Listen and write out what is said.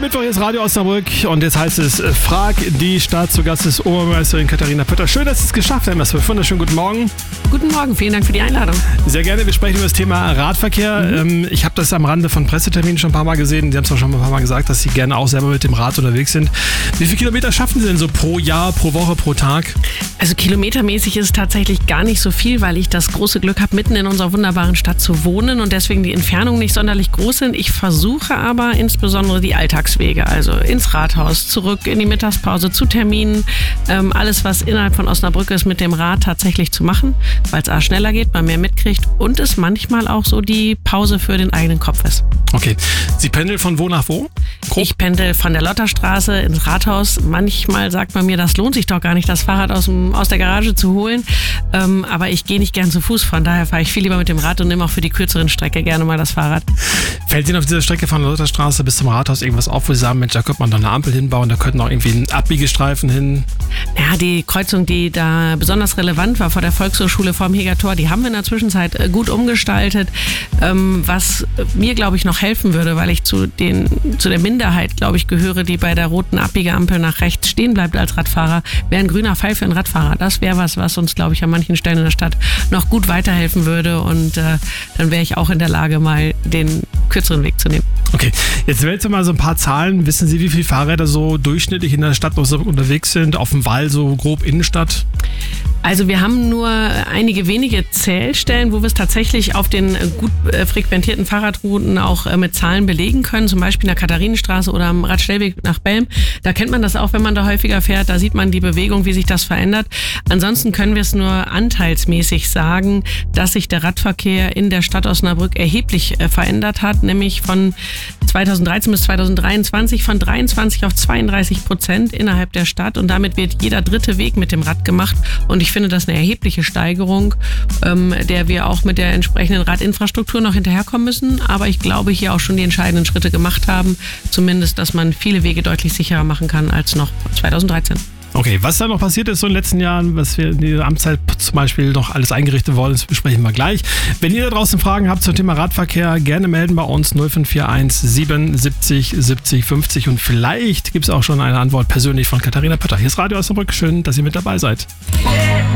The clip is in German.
Mittwoch ist Radio Osnabrück und jetzt heißt es Frag die Stadt. Zu Gast ist Oberbürgermeisterin Katharina Pötter. Schön, dass Sie es geschafft haben. Wunderschönen guten Morgen. Guten Morgen, vielen Dank für die Einladung. Sehr gerne, wir sprechen über das Thema Radverkehr. Ich habe das am Rande von Presseterminen schon ein paar Mal gesehen. Sie haben es auch schon ein paar Mal gesagt, dass Sie gerne auch selber mit dem Rad unterwegs sind. Wie viele Kilometer schaffen Sie denn so pro Jahr, pro Woche, pro Tag? Also kilometermäßig ist es tatsächlich gar nicht so viel, weil ich das große Glück habe, mitten in unserer wunderbaren Stadt zu wohnen und deswegen die Entfernungen nicht sonderlich groß sind. Ich versuche aber insbesondere die Alltagswege, also ins Rathaus, zurück in die Mittagspause, zu Terminen, alles, was innerhalb von Osnabrück ist, mit dem Rad tatsächlich zu machen, weil es schneller geht, man mehr mitkriegt und es manchmal auch so die Pause für den eigenen Kopf ist. Okay. Sie pendeln von wo nach wo? Grob? Ich pendel von der Lotterstraße ins Rathaus. Manchmal sagt man mir, das lohnt sich doch gar nicht, das Fahrrad aus der Garage zu holen. Aber ich gehe nicht gern zu Fuß, von daher fahre ich viel lieber mit dem Rad und nehme auch für die kürzeren Strecke gerne mal das Fahrrad. Fällt Ihnen auf dieser Strecke von der Lotterstraße bis zum Rathaus irgendwas auf, wo Sie sagen, Mensch, da könnte man doch eine Ampel hinbauen, da könnten auch irgendwie ein Abbiegestreifen hin? Ja, die Kreuzung, die da besonders relevant war vor der Volkshochschule vorm Hegertor, die haben wir in der Zwischenzeit gut umgestaltet, was mir, glaube ich, noch helfen würde, weil ich zu der Minderheit, glaube ich, gehöre, die bei der roten Abbiegeampel nach rechts stehen bleibt als Radfahrer, wäre ein grüner Pfeil für einen Radfahrer. Das wäre was uns, glaube ich, an manchen Stellen in der Stadt noch gut weiterhelfen würde und dann wäre ich auch in der Lage, mal den kürzeren Weg zu nehmen. Okay, jetzt wählen Sie mal so ein paar Zahlen. Wissen Sie, wie viele Fahrräder so durchschnittlich in der Stadt unterwegs sind, auf dem Wall, so grob Innenstadt? Also wir haben nur einige wenige Zählstellen, wo wir es tatsächlich auf den gut frequentierten Fahrradrouten auch mit Zahlen belegen können, zum Beispiel in der Katharinenstraße oder am Radstellweg nach Belm. Da kennt man das auch, wenn man da häufiger fährt, da sieht man die Bewegung, wie sich das verändert. Ansonsten können wir es nur anteilsmäßig sagen, dass sich der Radverkehr in der Stadt Osnabrück erheblich verändert hat, nämlich von 2013 bis 2023 von 23% auf 32% innerhalb der Stadt und damit wird jeder dritte Weg mit dem Rad gemacht und ich finde das eine erhebliche Steigerung, der wir auch mit der entsprechenden Radinfrastruktur noch hinterherkommen müssen, aber ich glaube hier auch schon die entscheidenden Schritte gemacht haben, zumindest, dass man viele Wege deutlich sicherer machen kann als noch 2013. Okay, was da noch passiert ist so in den letzten Jahren, was wir in dieser Amtszeit zum Beispiel noch alles eingerichtet worden ist, besprechen wir gleich. Wenn ihr da draußen Fragen habt zum Thema Radverkehr, gerne melden bei uns 0541 77 70 50 und vielleicht gibt es auch schon eine Antwort persönlich von Katharina Pötter. Hier ist Radio Osnabrück, schön, dass ihr mit dabei seid.